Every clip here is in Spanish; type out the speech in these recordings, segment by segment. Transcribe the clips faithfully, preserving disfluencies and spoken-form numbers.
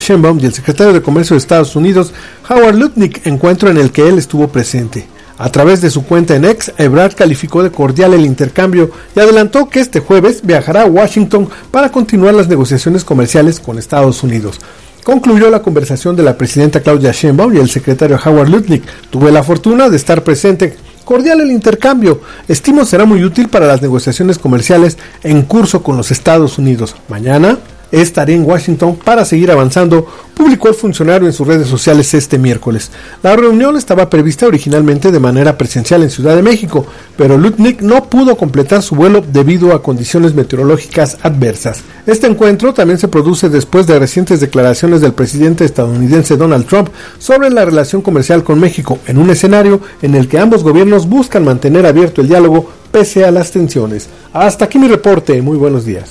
Sheinbaum y el secretario de Comercio de Estados Unidos, Howard Lutnick, encuentro en el que él estuvo presente. A través de su cuenta en X, Ebrard calificó de cordial el intercambio y adelantó que este jueves viajará a Washington para continuar las negociaciones comerciales con Estados Unidos. Concluyó la conversación de la presidenta Claudia Sheinbaum y el secretario Howard Lutnick. Tuve la fortuna de estar presente. Cordial el intercambio. Estimo será muy útil para las negociaciones comerciales en curso con los Estados Unidos. Mañana estaré en Washington para seguir avanzando, publicó el funcionario en sus redes sociales este miércoles. La reunión estaba prevista originalmente de manera presencial en Ciudad de México, pero Lutnick no pudo completar su vuelo debido a condiciones meteorológicas adversas. Este encuentro también se produce después de recientes declaraciones del presidente estadounidense Donald Trump sobre la relación comercial con México, en un escenario en el que ambos gobiernos buscan mantener abierto el diálogo pese a las tensiones. Hasta aquí mi reporte, muy buenos días.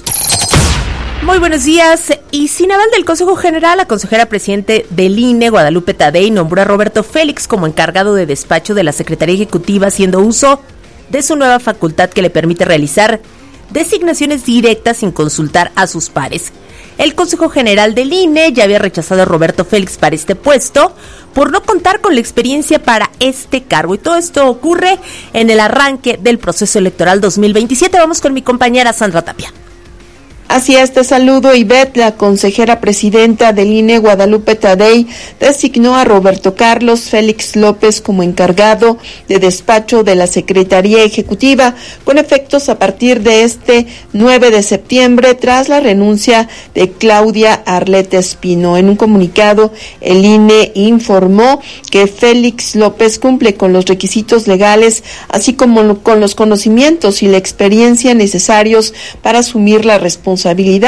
Muy buenos días. Y sin aval del Consejo General, la consejera presidente del I N E, Guadalupe Tadei, nombró a Roberto Félix como encargado de despacho de la Secretaría Ejecutiva, haciendo uso de su nueva facultad que le permite realizar designaciones directas sin consultar a sus pares. El Consejo General del I N E ya había rechazado a Roberto Félix para este puesto por no contar con la experiencia para este cargo. Y todo esto ocurre en el arranque del proceso electoral dos mil veintisiete. Vamos con mi compañera Sandra Tapia. Así es, te saludo, Ivette. La consejera presidenta del I N E, Guadalupe Tadei, designó a Roberto Carlos Félix López como encargado de despacho de la Secretaría Ejecutiva, con efectos a partir de este nueve de septiembre, tras la renuncia de Claudia Arlette Espino. En un comunicado, el I N E informó que Félix López cumple con los requisitos legales, así como con los conocimientos y la experiencia necesarios para asumir la responsabilidad.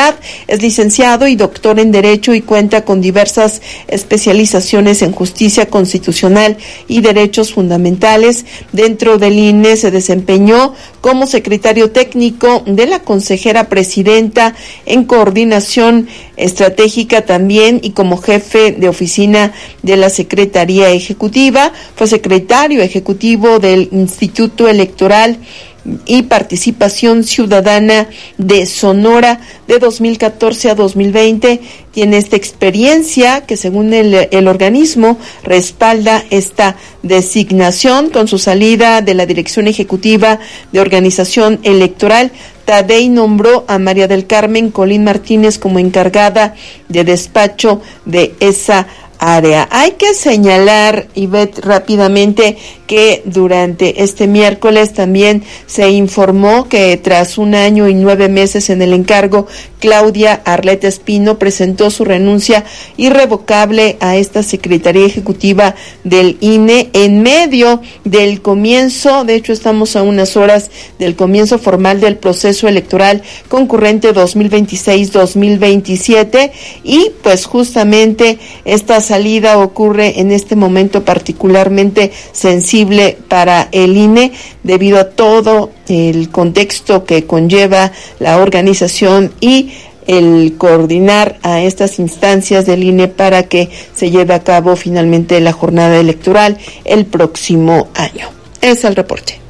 Es licenciado y doctor en Derecho y cuenta con diversas especializaciones en justicia constitucional y derechos fundamentales. Dentro del I N E se desempeñó como secretario técnico de la consejera presidenta en coordinación estratégica también, y como jefe de oficina de la Secretaría Ejecutiva. Fue secretario ejecutivo del Instituto Electoral y Participación Ciudadana de Sonora de dos mil catorce a dos mil veinte. Tiene esta experiencia que, según el, el organismo, respalda esta designación. Con su salida de la Dirección Ejecutiva de Organización Electoral, Tadei nombró a María del Carmen Colín Martínez como encargada de despacho de esa área. Hay que señalar, Ivette, rápidamente que durante este miércoles también se informó que tras un año y nueve meses en el encargo, Claudia Arlette Espino presentó su renuncia irrevocable a esta Secretaría Ejecutiva del I N E en medio del comienzo. De hecho, estamos a unas horas del comienzo formal del proceso electoral concurrente dos mil veintiséis dos mil veintisiete, y pues justamente esta salida ocurre en este momento particularmente sensible para el I N E debido a todo el contexto que conlleva la organización y el coordinar a estas instancias del I N E para que se lleve a cabo finalmente la jornada electoral el próximo año. Es el reporte.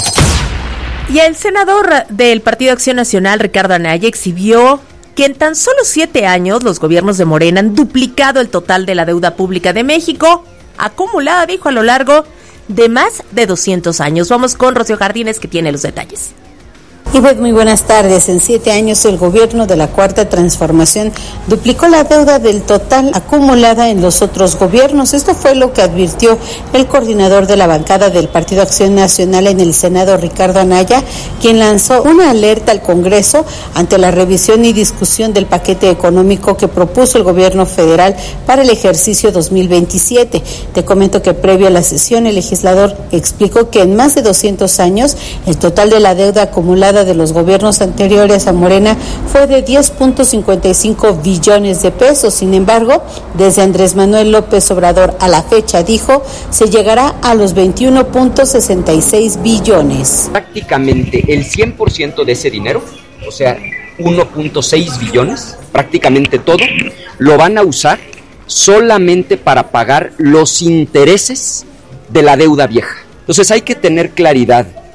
Y el senador del Partido Acción Nacional, Ricardo Anaya, exhibió que en tan solo siete años los gobiernos de Morena han duplicado el total de la deuda pública de México, acumulada, dijo, a lo largo de más de doscientos años. Vamos con Rocío Jardines, que tiene los detalles. Ivette, muy buenas tardes. En siete años el gobierno de la Cuarta Transformación duplicó la deuda del total acumulada en los otros gobiernos. Esto fue lo que advirtió el coordinador de la bancada del Partido Acción Nacional en el Senado, Ricardo Anaya, quien lanzó una alerta al Congreso ante la revisión y discusión del paquete económico que propuso el gobierno federal para el ejercicio dos mil veintisiete. Te comento que previo a la sesión, el legislador explicó que en más de doscientos años el total de la deuda acumulada de los gobiernos anteriores a Morena fue de diez punto cincuenta y cinco billones de pesos. Sin embargo, desde Andrés Manuel López Obrador a la fecha, dijo, se llegará a los veintiuno punto sesenta y seis billones. Prácticamente el cien por ciento de ese dinero, o sea, uno punto seis billones, prácticamente todo, lo van a usar solamente para pagar los intereses de la deuda vieja. Entonces hay que tener claridad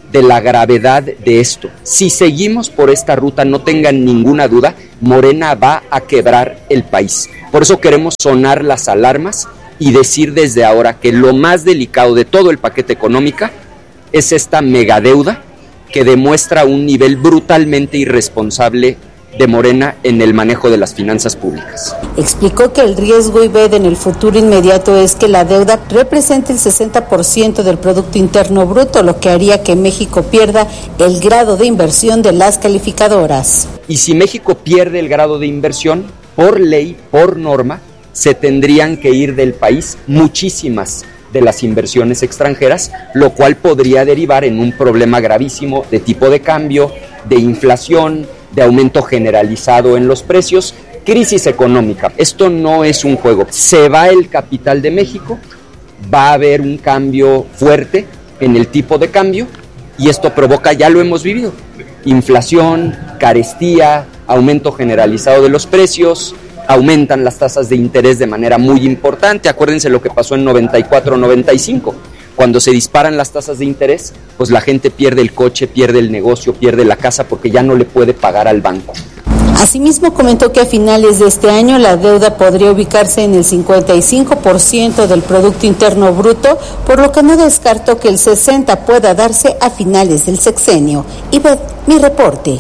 de la gravedad de esto. Si seguimos por esta ruta, no tengan ninguna duda, Morena va a quebrar el país. Por eso queremos sonar las alarmas y decir desde ahora que lo más delicado de todo el paquete económico es esta megadeuda que demuestra un nivel brutalmente irresponsable de Morena en el manejo de las finanzas públicas. Explicó que el riesgo I B E D en el futuro inmediato es que la deuda represente el sesenta por ciento del Producto Interno Bruto, lo que haría que México pierda el grado de inversión de las calificadoras. Y si México pierde el grado de inversión, por ley, por norma, se tendrían que ir del país muchísimas de las inversiones extranjeras, lo cual podría derivar en un problema gravísimo de tipo de cambio, de inflación, de aumento generalizado en los precios, crisis económica. Esto no es un juego. Se va el capital de México, va a haber un cambio fuerte en el tipo de cambio y esto provoca, ya lo hemos vivido, inflación, carestía, aumento generalizado de los precios, aumentan las tasas de interés de manera muy importante. Acuérdense lo que pasó en noventa y cuatro noventa y cinco. Cuando se disparan las tasas de interés, pues la gente pierde el coche, pierde el negocio, pierde la casa porque ya no le puede pagar al banco. Asimismo, comentó que a finales de este año la deuda podría ubicarse en el cincuenta y cinco por ciento del Producto Interno Bruto, por lo que no descartó que el sesenta por ciento pueda darse a finales del sexenio. Y ve mi reporte.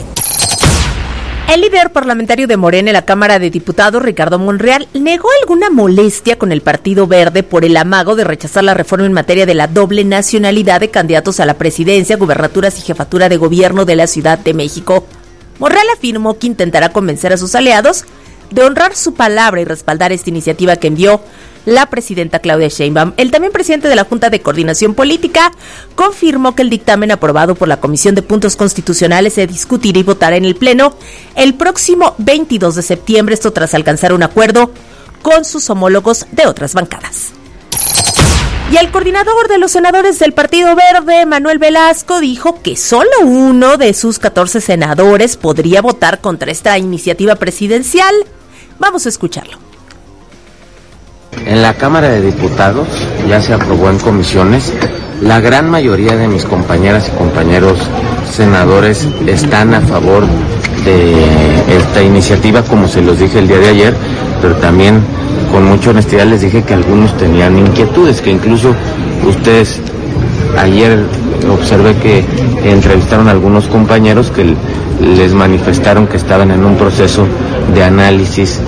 El líder parlamentario de Morena en la Cámara de Diputados, Ricardo Monreal, negó alguna molestia con el Partido Verde por el amago de rechazar la reforma en materia de la doble nacionalidad de candidatos a la presidencia, gubernaturas y jefatura de gobierno de la Ciudad de México. Monreal afirmó que intentará convencer a sus aliados de honrar su palabra y respaldar esta iniciativa que envió la presidenta Claudia Sheinbaum. El también presidente de la Junta de Coordinación Política confirmó que el dictamen aprobado por la Comisión de Puntos Constitucionales se discutirá y votará en el Pleno el próximo veintidós de septiembre, esto tras alcanzar un acuerdo con sus homólogos de otras bancadas. Y el coordinador de los senadores del Partido Verde, Manuel Velasco, dijo que solo uno de sus catorce senadores podría votar contra esta iniciativa presidencial. Vamos a escucharlo. En la Cámara de Diputados ya se aprobó en comisiones. La gran mayoría de mis compañeras y compañeros senadores están a favor de esta iniciativa, como se los dije el día de ayer, pero también con mucha honestidad les dije que algunos tenían inquietudes, que incluso ustedes ayer observé que entrevistaron a algunos compañeros que les manifestaron que estaban en un proceso de análisis.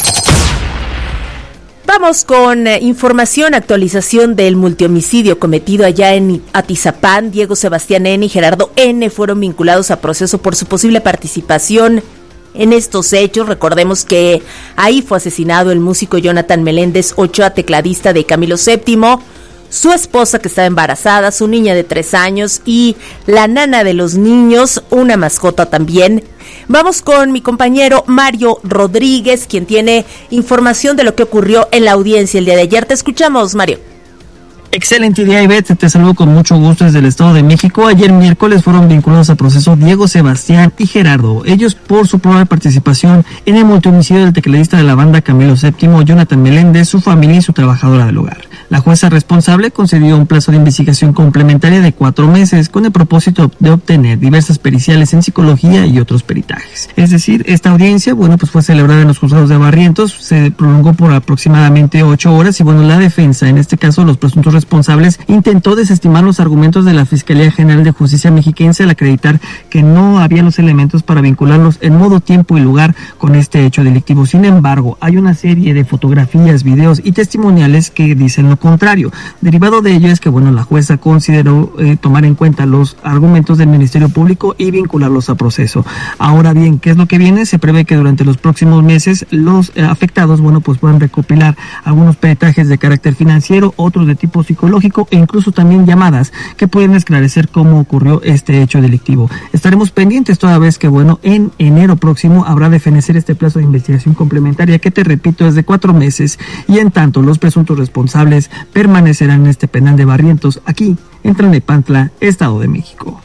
Vamos con eh, información, actualización del multihomicidio cometido allá en Atizapán. Diego Sebastián N. y Gerardo N. fueron vinculados a proceso por su posible participación en estos hechos. Recordemos que ahí fue asesinado el músico Jonathan Meléndez Ochoa, tecladista de Camilo séptimo, su esposa que estaba embarazada, su niña de tres años y la nana de los niños, una mascota también. Vamos con mi compañero Mario Rodríguez, quien tiene información de lo que ocurrió en la audiencia el día de ayer. Te escuchamos, Mario. Excelente día, Ivette, te saludo con mucho gusto desde el Estado de México. Ayer miércoles fueron vinculados a proceso Diego Sebastián y Gerardo, ellos por su probable participación en el multihomicidio del tecladista de la banda Camilo séptimo, Jonathan Meléndez, su familia y su trabajadora del hogar. La jueza responsable concedió un plazo de investigación complementaria de cuatro meses con el propósito de obtener diversas periciales en psicología y otros peritajes. Es decir, esta audiencia, bueno, pues fue celebrada en los juzgados de Barrientos, se prolongó por aproximadamente ocho horas y bueno, la defensa, en este caso los presuntos responsables, intentó desestimar los argumentos de la Fiscalía General de Justicia mexiquense al acreditar que no había los elementos para vincularlos en modo, tiempo y lugar con este hecho delictivo. Sin embargo, hay una serie de fotografías, videos y testimoniales que dicen lo contrario. Derivado de ello es que, bueno, la jueza consideró eh, tomar en cuenta los argumentos del Ministerio Público y vincularlos a proceso. Ahora bien, ¿qué es lo que viene? Se prevé que durante los próximos meses los eh, afectados, bueno, pues puedan recopilar algunos peritajes de carácter financiero, otros de tipo psicológico e incluso también llamadas que pueden esclarecer cómo ocurrió este hecho delictivo. Estaremos pendientes toda vez que, bueno, en enero próximo habrá de fenecer este plazo de investigación complementaria que, te repito, es de cuatro meses y en tanto los presuntos responsables permanecerán en este penal de Barrientos, aquí en Tlalnepantla, Estado de México.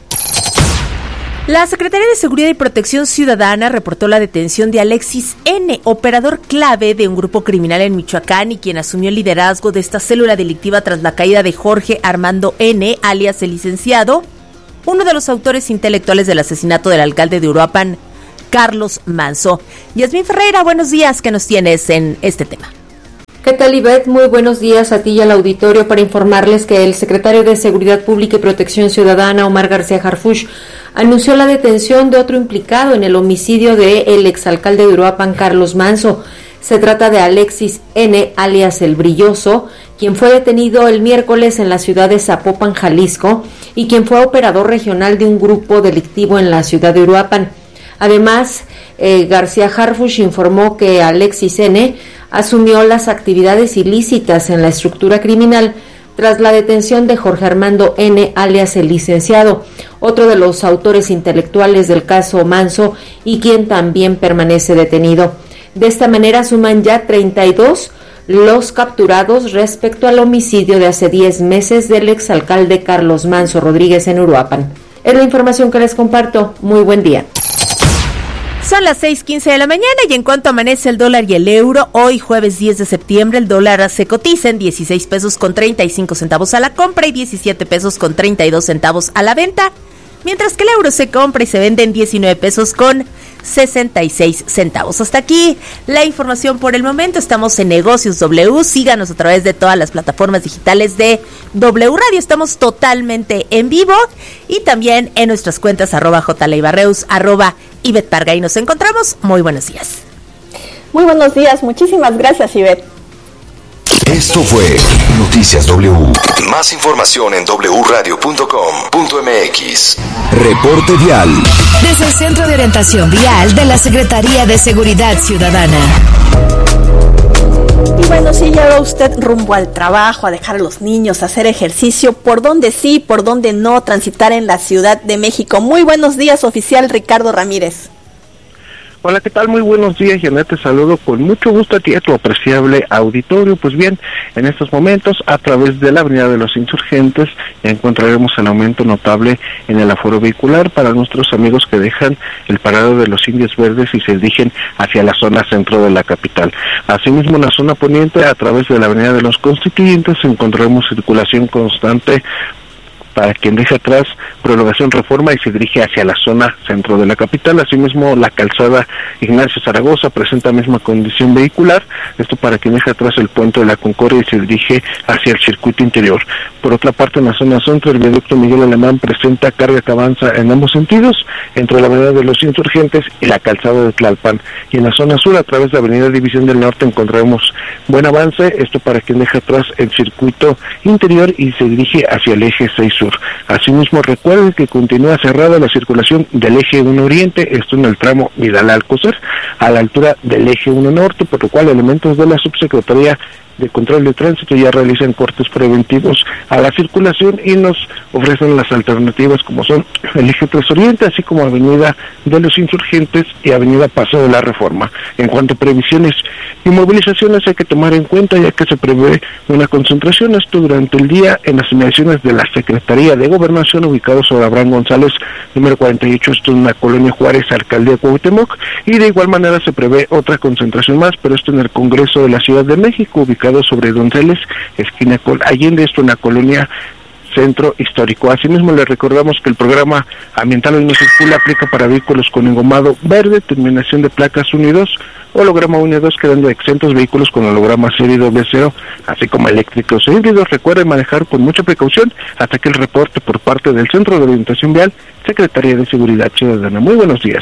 La Secretaría de Seguridad y Protección Ciudadana reportó la detención de Alexis N., operador clave de un grupo criminal en Michoacán y quien asumió el liderazgo de esta célula delictiva tras la caída de Jorge Armando N., alias el licenciado, uno de los autores intelectuales del asesinato del alcalde de Uruapan, Carlos Manso. Yasmín Ferreira, buenos días, ¿qué nos tienes en este tema? ¿Qué tal, Ivette? Muy buenos días a ti y al auditorio para informarles que el secretario de Seguridad Pública y Protección Ciudadana, Omar García Harfuch, anunció la detención de otro implicado en el homicidio del exalcalde de Uruapan, Carlos Manso. Se trata de Alexis N., alias El Brilloso, quien fue detenido el miércoles en la ciudad de Zapopan, Jalisco, y quien fue operador regional de un grupo delictivo en la ciudad de Uruapan. Además, eh, García Harfuch informó que Alexis N. asumió las actividades ilícitas en la estructura criminal tras la detención de Jorge Armando N., alias El Licenciado, otro de los autores intelectuales del caso Manso y quien también permanece detenido. De esta manera suman ya treinta y dos los capturados respecto al homicidio de hace diez meses del exalcalde Carlos Manso Rodríguez en Uruapan. Es la información que les comparto. Muy buen día. Son las seis quince de la mañana y en cuanto amanece el dólar y el euro, hoy jueves diez de septiembre el dólar se cotiza en dieciséis pesos con treinta y cinco centavos a la compra y diecisiete pesos con treinta y dos centavos a la venta, mientras que el euro se compra y se vende en diecinueve pesos con sesenta y seis centavos. Hasta aquí la información por el momento. Estamos en Negocios W. Síganos a través de todas las plataformas digitales de W Radio. Estamos totalmente en vivo y también en nuestras cuentas arroba jleibarreus, arroba Ivette Parga. Y nos encontramos. Muy buenos días. Muy buenos días. Muchísimas gracias, Ivette. Esto fue Noticias W. Más información en doble u radio punto com punto eme equis. Reporte vial. Desde el Centro de Orientación Vial de la Secretaría de Seguridad Ciudadana. Y bueno, si ya va usted rumbo al trabajo, a dejar a los niños, a hacer ejercicio, por dónde sí, por dónde no transitar en la Ciudad de México. Muy buenos días, oficial Ricardo Ramírez. Hola, ¿qué tal? Muy buenos días, Janet, te saludo con mucho gusto a ti y a tu apreciable auditorio. Pues bien, en estos momentos, a través de la Avenida de los Insurgentes, ya encontraremos el aumento notable en el aforo vehicular para nuestros amigos que dejan el parado de los Indios Verdes y se dirigen hacia la zona centro de la capital. Asimismo, en la zona poniente, a través de la Avenida de los Constituyentes, encontraremos circulación constante para quien deja atrás Prolongación Reforma y se dirige hacia la zona centro de la capital. Asimismo, la calzada Ignacio Zaragoza presenta misma condición vehicular, esto para quien deja atrás el puente de la Concordia y se dirige hacia el circuito interior. Por otra parte, en la zona centro, el viaducto Miguel Alemán presenta carga que avanza en ambos sentidos, entre la avenida de los Insurgentes y la calzada de Tlalpan. Y en la zona sur, a través de la avenida División del Norte, encontraremos buen avance, esto para quien deja atrás el circuito interior y se dirige hacia el eje seis sur. Asimismo, recuerden que continúa cerrada la circulación del eje uno Oriente, esto en el tramo Vidal-Alcocer, a la altura del eje uno Norte, por lo cual elementos de la Subsecretaría de Control de Tránsito ya realizan cortes preventivos a la circulación y nos ofrecen las alternativas como son el eje tres Oriente, así como Avenida de los Insurgentes y Avenida Paso de la Reforma. En cuanto a previsiones y movilizaciones, hay que tomar en cuenta ya que se prevé una concentración, esto durante el día, en las inmediaciones de la Secretaría de Gobernación, ubicado sobre Abraham González, número cuarenta y ocho, esto en la Colonia Juárez, Alcaldía Cuauhtémoc, y de igual manera se prevé otra concentración más, pero esto en el Congreso de la Ciudad de México, ubicado sobre Donceles, esquina con Allende, esto en la Colonia Centro Histórico. Asimismo, les recordamos que el programa ambiental Hoy No Circula aplica para vehículos con engomado verde, terminación de placas uno y dos, holograma uno y dos, quedando exentos vehículos con holograma serie doble cero, así como eléctricos e híbridos. Recuerden manejar con mucha precaución hasta que el reporte por parte del Centro de Orientación Vial, Secretaría de Seguridad Ciudadana. Muy buenos días.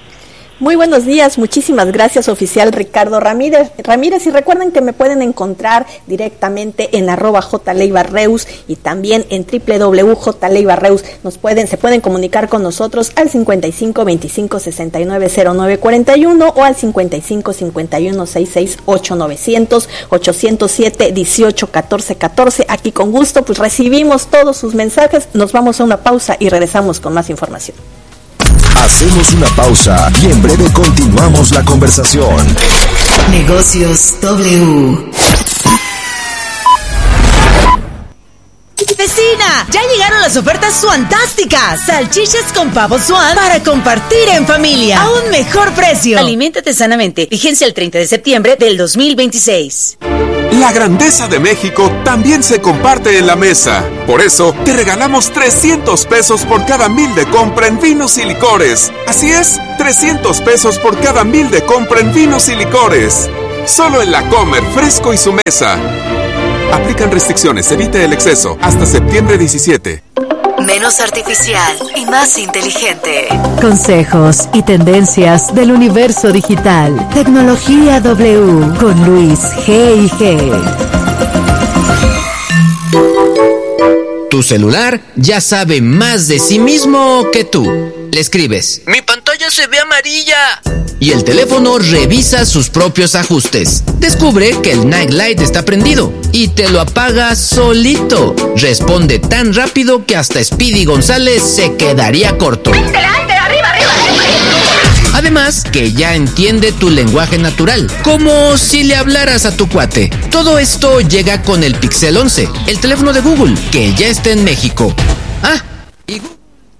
Muy buenos días, muchísimas gracias, oficial Ricardo Ramírez. Ramírez, y recuerden que me pueden encontrar directamente en arroba jleibarreus y también en doble u doble u doble u punto jleibarreus. Nos pueden, se pueden comunicar con nosotros al cincuenta y cinco veinticinco sesenta y nueve cero nueve cuarenta y uno o al cincuenta y cinco cincuenta y uno sesenta y seis ocho novecientos ochocientos siete dieciocho catorce catorce. Aquí con gusto, pues recibimos todos sus mensajes. Nos vamos a una pausa y regresamos con más información. Hacemos una pausa y en breve continuamos la conversación. Negocios W. ¡Vecina! Ya llegaron las ofertas suantásticas. Salchichas con pavo suan para compartir en familia. A un mejor precio. Aliméntate sanamente. Vigencia el treinta de septiembre del dos mil veintiséis. La grandeza de México también se comparte en la mesa. Por eso, te regalamos trescientos pesos por cada mil de compra en vinos y licores. Así es, trescientos pesos por cada mil de compra en vinos y licores. Solo en La Comer, Fresco y su mesa. Aplican restricciones, evite el exceso. Hasta septiembre diecisiete. Menos artificial y más inteligente. Consejos y tendencias del universo digital. Tecnología W con Luis G y G. Tu celular ya sabe más de sí mismo que tú. Le escribes: mi pantalla se ve amarilla. Y el teléfono revisa sus propios ajustes. Descubre que el Night Light está prendido y te lo apaga solito. Responde tan rápido que hasta Speedy González se quedaría corto. Además, que ya entiende tu lenguaje natural, como si le hablaras a tu cuate. Todo esto llega con el Pixel once, el teléfono de Google, que ya está en México. Ah, y Google.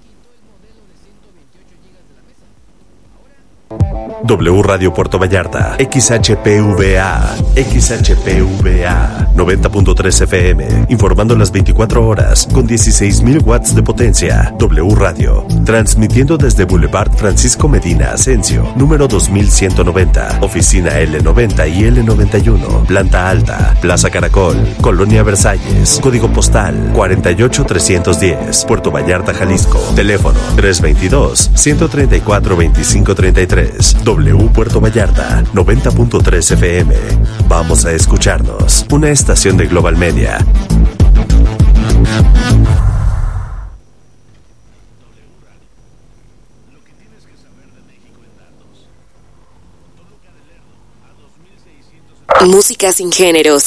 W Radio Puerto Vallarta, X H P V A, X H P V A, noventa punto tres F M, informando las veinticuatro horas, con dieciséis mil watts de potencia. W Radio, transmitiendo desde Boulevard Francisco Medina Asensio, número dos mil ciento noventa, oficina L noventa y L noventa y uno, planta alta, Plaza Caracol, Colonia Versalles, código postal cuarenta y ocho trescientos diez, Puerto Vallarta, Jalisco, teléfono tres veintidós, ciento treinta y cuatro, veinticinco treinta y tres. W Puerto Vallarta, noventa punto tres F M. Vamos a escucharnos. Una estación de Global Media. Música sin géneros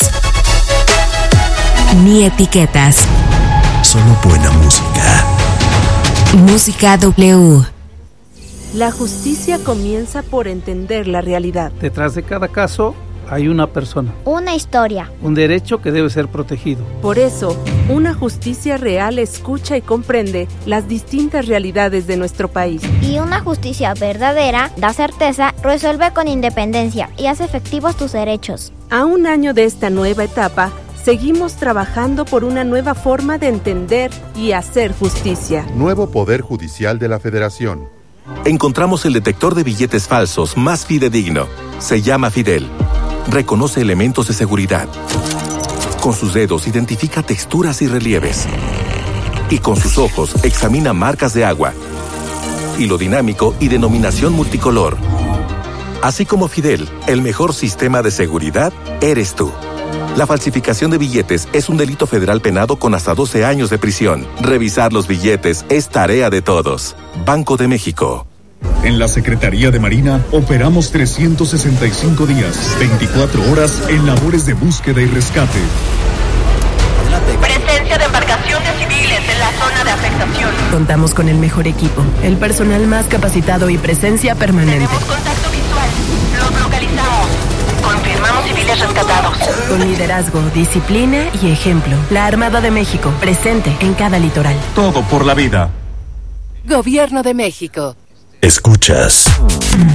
ni etiquetas. Solo buena música. Música W. La justicia comienza por entender la realidad. Detrás de cada caso hay una persona. Una historia. Un derecho que debe ser protegido. Por eso, una justicia real escucha y comprende las distintas realidades de nuestro país. Y una justicia verdadera da certeza, resuelve con independencia y hace efectivos tus derechos. A un año de esta nueva etapa, seguimos trabajando por una nueva forma de entender y hacer justicia. Nuevo Poder Judicial de la Federación. Encontramos el detector de billetes falsos más fidedigno. Se llama Fidel. Reconoce elementos de seguridad. Con sus dedos identifica texturas y relieves. Y con sus ojos examina marcas de agua. Hilo dinámico y denominación multicolor. Así como Fidel, el mejor sistema de seguridad eres tú. La falsificación de billetes es un delito federal penado con hasta doce años de prisión. Revisar los billetes es tarea de todos. Banco de México. En la Secretaría de Marina operamos trescientos sesenta y cinco días, veinticuatro horas en labores de búsqueda y rescate. Presencia de embarcaciones civiles en la zona de afectación. Contamos con el mejor equipo, el personal más capacitado y presencia permanente. Tenemos contacto visual. Los localizamos. Confirmamos civiles rescatados. Con liderazgo, disciplina y ejemplo. La Armada de México, presente en cada litoral. Todo por la vida. Gobierno de México. Escuchas